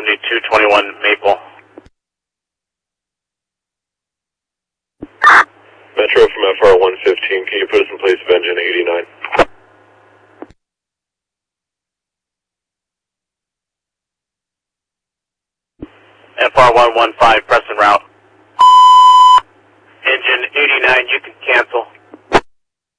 7221 Maple. Metro from FR 115, can you put us in place of engine 89? FR 115, press en route. Engine 89, you can cancel.